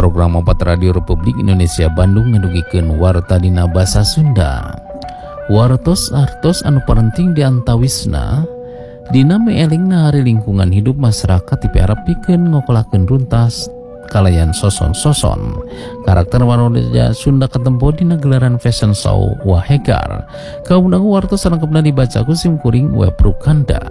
program opat Radio Republik Indonesia Bandung ngedugikeun warta dina basa Sunda. Wartos artos anu parenting diantawisna dina meelingna hari lingkungan hidup masyarakat dipiarapikeun ngokolakeun runtas kalayan soson-soson karakter manusia Sunda katempo dina gelaran fashion show Wahegar. Kaunang wartos sanangkepna dibaca ku sim kuring web Rukanda.